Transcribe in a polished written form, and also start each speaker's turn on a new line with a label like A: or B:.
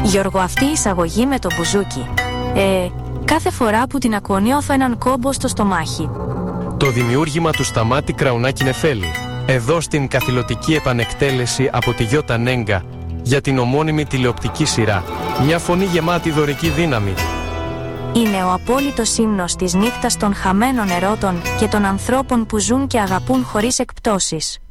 A: Γιώργο, αυτή η εισαγωγή με το μπουζούκι. Κάθε φορά που την ακούω νιώθω έναν κόμπο στο στομάχι.
B: Το δημιούργημα του Σταμάτη Κραουνάκη Νεφέλη. Εδώ στην καθηλωτική επανεκτέλεση από τη Γιώτα Νέγκα για την ομώνυμη τηλεοπτική σειρά. Μια φωνή γεμάτη δωρική δύναμη.
A: Είναι ο απόλυτος ύμνος της νύχτας των χαμένων ερώτων και των ανθρώπων που ζουν και αγαπούν χωρίς εκπτώσεις.